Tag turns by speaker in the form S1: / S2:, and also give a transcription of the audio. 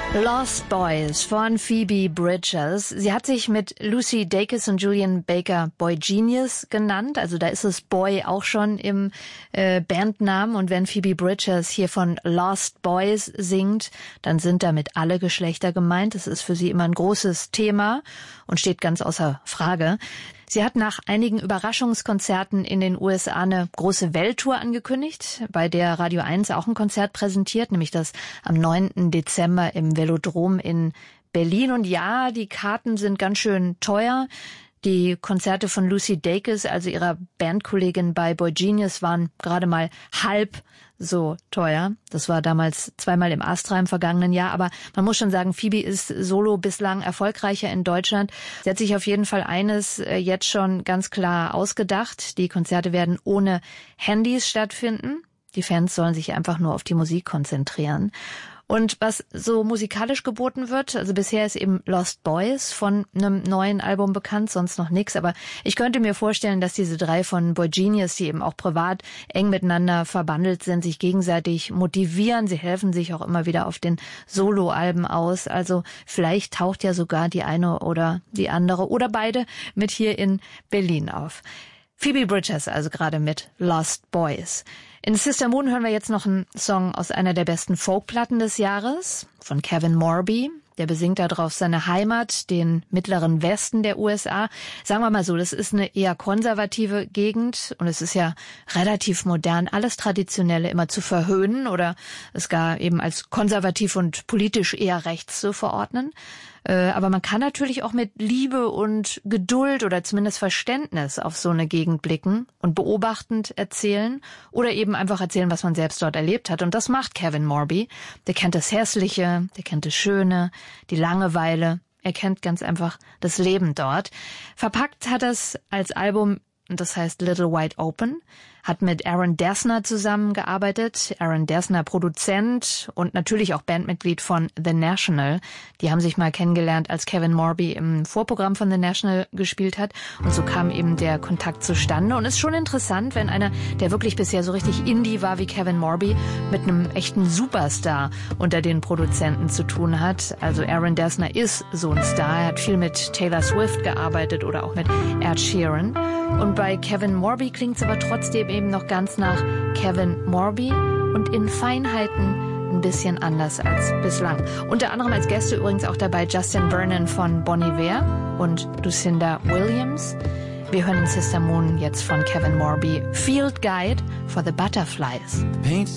S1: Lost Boys von Phoebe Bridgers. Sie hat sich mit Lucy Dacus und Julian Baker boygenius genannt. Also da ist es Boy auch schon im Bandnamen. Und wenn Phoebe Bridgers hier von Lost Boys singt, dann sind damit alle Geschlechter gemeint. Das ist für sie immer ein großes Thema und steht ganz außer Frage. Sie hat nach einigen Überraschungskonzerten in den USA eine große Welttour angekündigt, bei der Radio 1 auch ein Konzert präsentiert, nämlich das am 9. Dezember im Velodrom in Berlin. Und ja, die Karten sind ganz schön teuer. Die Konzerte von Lucy Dacus, also ihrer Bandkollegin bei boygenius, waren gerade mal halb so teuer. Das war damals zweimal im Astra im vergangenen Jahr. Aber man muss schon sagen, Phoebe ist solo bislang erfolgreicher in Deutschland. Sie hat sich auf jeden Fall eines jetzt schon ganz klar ausgedacht. Die Konzerte werden ohne Handys stattfinden. Die Fans sollen sich einfach nur auf die Musik konzentrieren. Und was so musikalisch geboten wird, also bisher ist eben Lost Boys von einem neuen Album bekannt, sonst noch nichts. Aber ich könnte mir vorstellen, dass diese drei von boygenius, die eben auch privat eng miteinander verbandelt sind, sich gegenseitig motivieren. Sie helfen sich auch immer wieder auf den Soloalben aus. Also vielleicht taucht ja sogar die eine oder die andere oder beide mit hier in Berlin auf. Phoebe Bridgers also gerade mit Lost Boys. In Sister Moon hören wir jetzt noch einen Song aus einer der besten Folkplatten des Jahres von Kevin Morby. Der besingt darauf seine Heimat, den mittleren Westen der USA. Sagen wir mal so, das ist eine eher konservative Gegend und es ist ja relativ modern, alles Traditionelle immer zu verhöhnen oder es gar eben als konservativ und politisch eher rechts zu verordnen. Aber man kann natürlich auch mit Liebe und Geduld oder zumindest Verständnis auf so eine Gegend blicken und beobachtend erzählen oder eben einfach erzählen, was man selbst dort erlebt hat. Und das macht Kevin Morby. Der kennt das Hässliche, der kennt das Schöne, die Langeweile. Er kennt ganz einfach das Leben dort. Verpackt hat es als Album, und das heißt Little Wide Open, hat mit Aaron Dessner zusammengearbeitet. Aaron Dessner, Produzent und natürlich auch Bandmitglied von The National. Die haben sich mal kennengelernt, als Kevin Morby im Vorprogramm von The National gespielt hat. Und so kam eben der Kontakt zustande. Und es ist schon interessant, wenn einer, der wirklich bisher so richtig Indie war wie Kevin Morby, mit einem echten Superstar unter den Produzenten zu tun hat. Also Aaron Dessner ist so ein Star. Er hat viel mit Taylor Swift gearbeitet oder auch mit Ed Sheeran. Und bei Kevin Morby klingt es aber trotzdem eben noch ganz nach Kevin Morby und in Feinheiten ein bisschen anders als bislang. Unter anderem als Gäste übrigens auch dabei Justin Vernon von Bon Iver und Lucinda Williams. Wir hören in Sister Moon jetzt von Kevin Morby Field Guide for the Butterflies.